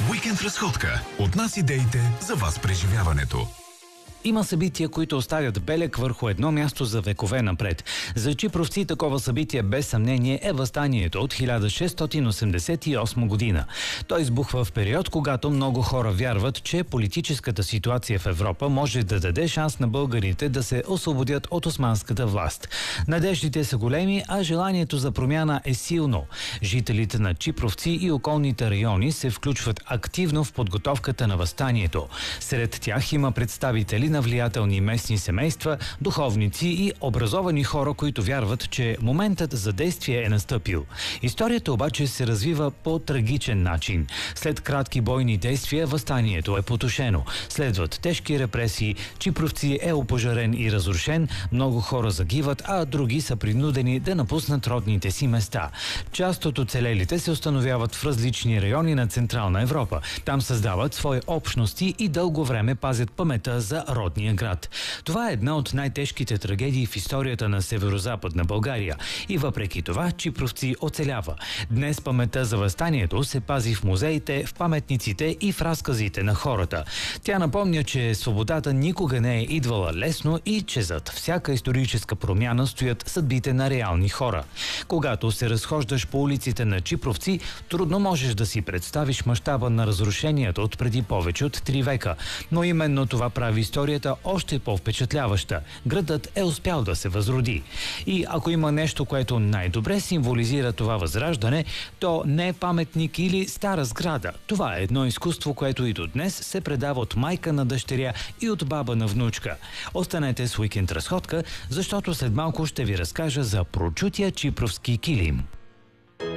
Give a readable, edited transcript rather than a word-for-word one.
Уикенд разходка. От нас идеите, за вас преживяването. Има събития, които оставят белег върху едно място за векове напред. За чипровци такова събитие без съмнение е въстанието от 1688 година. Той избухва в период, когато много хора вярват, че политическата ситуация в Европа може да даде шанс на българите да се освободят от османската власт. Надеждите са големи, а желанието за промяна е силно. Жителите на Чипровци и околните райони се включват активно в подготовката на въстанието. Сред тях има представители на влиятелни местни семейства, духовници и образовани хора, които вярват, че моментът за действие е настъпил. Историята обаче се развива по трагичен начин. След кратки бойни действия, въстанието е потушено. Следват тежки репресии, Чипровци е опожарен и разрушен, много хора загиват, а други са принудени да напуснат родните си места. Част от оцелелите се установяват в различни райони на Централна Европа. Там създават свои общности и дълго време пазят паметта за родния град. Това е една от най-тежките трагедии в историята на северо-западна България. И въпреки това, Чипровци оцелява. Днес паметта за въстанието се пази в музеите, в паметниците и в разказите на хората. Тя напомня, че свободата никога не е идвала лесно и че зад всяка историческа промяна стоят съдбите на реални хора. Когато се разхождаш по улиците на Чипровци, трудно можеш да си представиш мащаба на разрушенията от преди повече от 3 века. Но именно това прави историята още по-впечатляваща. Градът е успял да се възроди. И ако има нещо, което най-добре символизира това възраждане, то не е паметник или стара сграда. Това е едно изкуство, което и до днес се предава от майка на дъщеря и от баба на внучка. Останете с Уикенд разходка, защото след малко ще ви разкажа за прочутия чипровски килим.